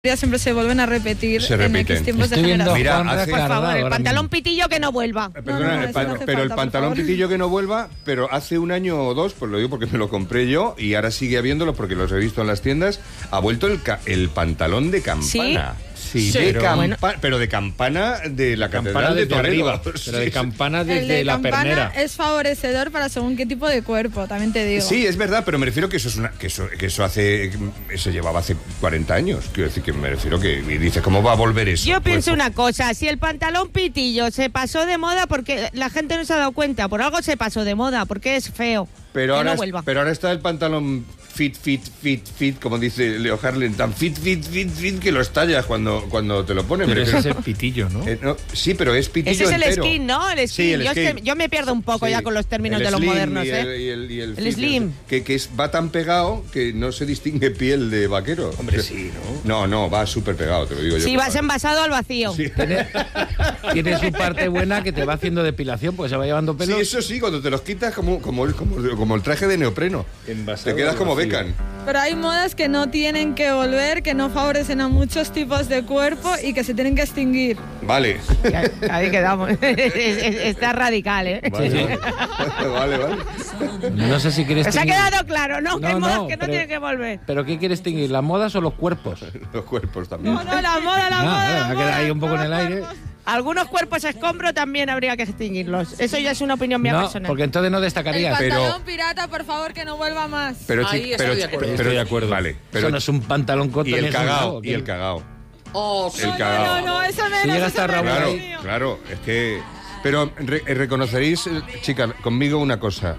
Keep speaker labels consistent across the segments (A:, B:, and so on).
A: siempre se vuelven a repetir
B: en
A: X tiempos de generación.
B: Mira,
C: por favor, el pantalón pitillo que no vuelva.
B: Perdona, pero el pantalón pitillo que no vuelva, pero hace un año o dos, pues lo digo porque me lo compré yo y ahora sigue habiéndolo porque los he visto en las tiendas, ha vuelto el pantalón de campana.
C: Sí,
B: pero de campana de la catedral de Toledo.
D: Arriba, pero de campana desde la pernera.
A: Es favorecedor para según qué tipo de cuerpo, también te digo.
B: Sí, es verdad, pero me refiero que eso llevaba hace 40 años. Quiero decir que me refiero que y dices, ¿cómo va a volver eso?
C: Yo pienso una cosa, si el pantalón pitillo se pasó de moda porque la gente no se ha dado cuenta, por algo se pasó de moda, porque es feo.
B: Pero ahora está el pantalón fit, como dice Leo Harlem, tan fit, que lo estallas cuando te lo pones.
D: Pero ese es el pitillo, ¿no?
B: No, sí, pero es pitillo
C: ese es
B: entero.
C: el skin, ¿no? El skin.
B: Sí, el skin.
C: Yo me pierdo un poco ya con los términos de los
B: slim
C: modernos,
B: y
C: el
B: fit,
C: slim.
B: Va tan pegado que no se distingue piel de vaquero.
D: Hombre, sí, ¿no?
B: No, va súper pegado, te lo digo yo.
C: Sí, vas envasado al vacío. Sí.
D: Tiene su parte buena que te va haciendo depilación, pues se va llevando pelos.
B: Sí, eso sí, cuando te los quitas como el traje de neopreno. Envasado, te quedas como Beckham.
A: Pero hay modas que no tienen que volver, que no favorecen a muchos tipos de cuerpo y que se tienen que extinguir.
B: Vale.
C: Ahí quedamos. Está radical, ¿eh?
B: Vale.
D: No sé si quieres
C: Se ha quedado claro, ¿no? Que hay modas que no tienen que volver.
D: ¿Pero qué quieres extinguir? ¿Las modas o los cuerpos?
B: Los cuerpos también.
A: No, la moda.
D: Ha quedado ahí un poco en el aire.
C: Algunos cuerpos escombro también habría que extinguirlos. Eso ya es una opinión mía personal.
D: Porque entonces no destacarías.
A: El pantalón pirata, por favor, que no vuelva más.
B: Pero de acuerdo. Vale. Pero
D: eso no es un pantalón corto.
B: Y el cagao. El cagao.
A: No, eso no
D: si llega hasta Raúl.
B: Claro, es que... Pero reconoceréis, chicas, conmigo una cosa.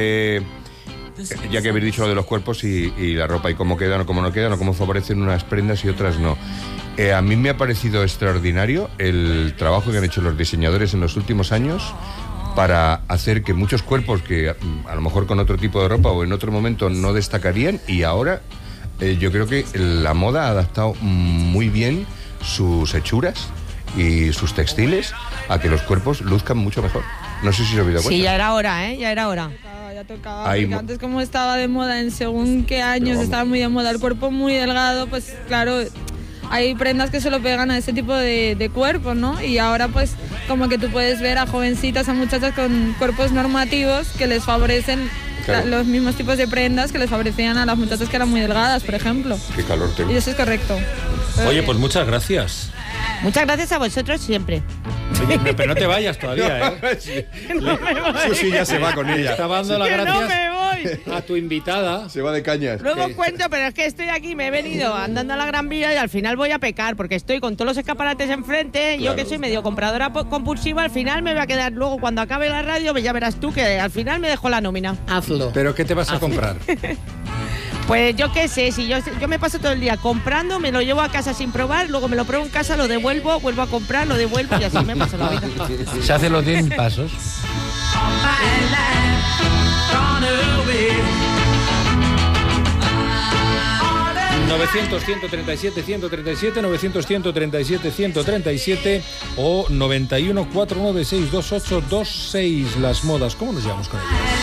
B: Ya que habéis dicho lo de los cuerpos y la ropa y cómo quedan o cómo no quedan o cómo favorecen unas prendas y otras no. A mí me ha parecido extraordinario el trabajo que han hecho los diseñadores en los últimos años para hacer que muchos cuerpos que a lo mejor con otro tipo de ropa o en otro momento no destacarían y ahora yo creo que la moda ha adaptado muy bien sus hechuras y sus textiles a que los cuerpos luzcan mucho mejor. No sé si os habéis dado cuenta.
C: Sí, ya era hora, ¿eh? Ya era hora.
A: Ya tocaba, porque antes como estaba de moda en según qué años estaba muy de moda el cuerpo muy delgado, pues claro, hay prendas que se lo pegan a ese tipo de cuerpo, ¿no? Y ahora pues como que tú puedes ver a jovencitas, a muchachas con cuerpos normativos que les favorecen los mismos tipos de prendas que les favorecían a las muchachas que eran muy delgadas, por ejemplo.
B: Qué calor tengo.
A: Y eso es correcto.
D: Oye, pues muchas gracias.
C: Muchas gracias a vosotros siempre.
D: Oye, pero no te vayas todavía, ¿eh?
B: Susi ya se va con ella.
D: Estaba dando las gracias
C: no me voy.
D: a tu invitada.
B: Se va de cañas.
C: Luego cuento, pero es que estoy aquí, me he venido andando a la Gran Vía y al final voy a pecar porque estoy con todos los escaparates enfrente. Claro. Yo que soy medio compradora compulsiva, al final me voy a quedar luego cuando acabe la radio, ya verás tú que al final me dejo la nómina.
D: Hazlo. ¿Pero qué te vas a comprar?
C: Pues yo qué sé, si yo me paso todo el día comprando, me lo llevo a casa sin probar, luego me lo pruebo en casa, lo devuelvo, vuelvo a comprar, lo devuelvo y así me paso la vida.
D: Se hace los 10 pasos. 900-137-137, 900-137-137 o 91-496-2826. Las modas, ¿cómo nos llevamos con ellas?